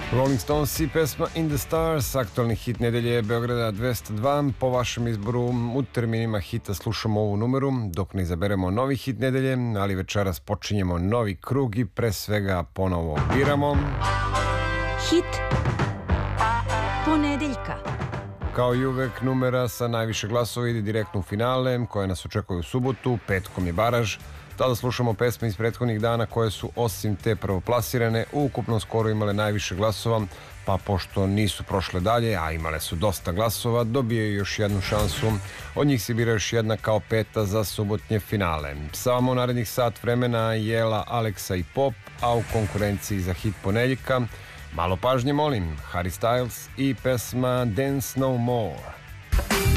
Rolling Stones i pesma In the Stars, aktualni hit nedelje Beograda 202. Po vašem izboru u terminima hita slušamo ovu numeru dok ne izaberemo novi hit nedelje, ali večeras počinjemo novi krug i pre svega ponovo biramo hit ponedeljka. Kao i uvek, numera sa najviše glasova ide direktno u finale koje nas očekuje u subotu, petkom je baraž. Tada slušamo pesme iz prethodnih dana koje su osim te prvoplasirane u ukupnom skoru imale najviše glasova, pa pošto nisu prošle dalje, a imale su dosta glasova, dobijaju još jednu šansu. Od njih se bira još jedna kao peta za subotnje finale. Samo narednih sat vremena Jela, Aleksa i Pop, a u konkurenciji za hit ponedeljka malo pažnje molim, Harry Styles i pesma Dance No More.